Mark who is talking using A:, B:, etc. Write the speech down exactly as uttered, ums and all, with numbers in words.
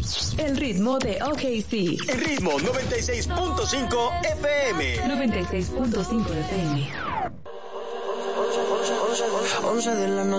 A: El ritmo de O K C.
B: El ritmo noventa y seis punto cinco F M.
A: noventa y seis punto cinco F M.
C: once de la noche.